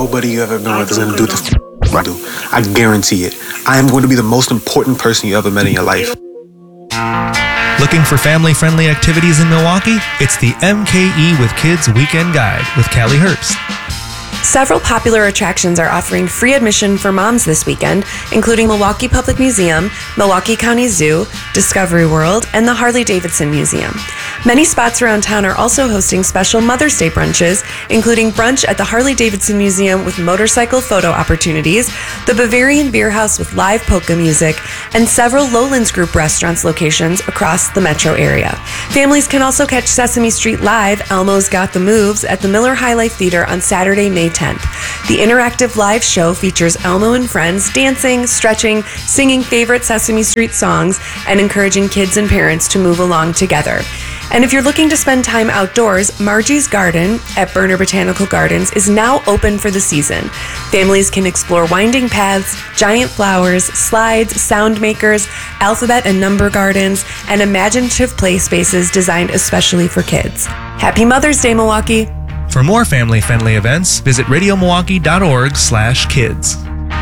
nobody you ever know is going to do the I do. I guarantee it. I am going to be the most important person you ever met in your life. Looking for family-friendly activities in Milwaukee? It's the MKE with Kids Weekend Guide with Callie Herbst. Several popular attractions are offering free admission for moms this weekend, including Milwaukee Public Museum, Milwaukee County Zoo, Discovery World, and the Harley-Davidson Museum. Many spots around town are also hosting special Mother's Day brunches, including brunch at the Harley-Davidson Museum with motorcycle photo opportunities, the Bavarian Beer House with live polka music, and several Lowlands Group restaurants locations across the metro area. Families can also catch Sesame Street Live, Elmo's Got the Moves, at the Miller High Life Theater on Saturday, May 10th. The interactive live show features Elmo and friends dancing, stretching, singing favorite Sesame Street songs, and encouraging kids and parents to move along together. And if you're looking to spend time outdoors, Margie's Garden at Berner Botanical Gardens is now open for the season. Families can explore winding paths, giant flowers, slides, sound makers, alphabet and number gardens, and imaginative play spaces designed especially for kids. Happy Mother's Day, Milwaukee! For more family-friendly events, visit radiomilwaukee.org/kids.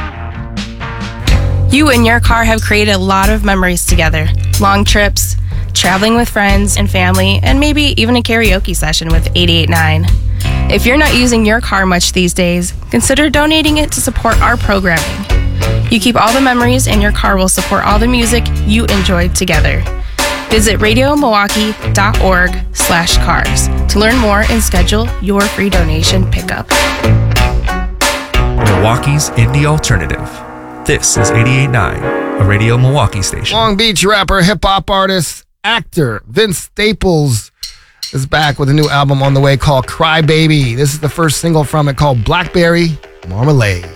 You and your car have created a lot of memories together. Long trips, traveling with friends and family, and maybe even a karaoke session with 88.9. If you're not using your car much these days, consider donating it to support our programming. You keep all the memories, and your car will support all the music you enjoyed together. Visit radiomilwaukee.org/cars to learn more and schedule your free donation pickup. Milwaukee's Indie Alternative. This is 88.9, a Radio Milwaukee station. Long Beach rapper, hip-hop artist, actor Vince Staples is back with a new album on the way called Cry Baby. This is the first single from it called Blackberry Marmalade.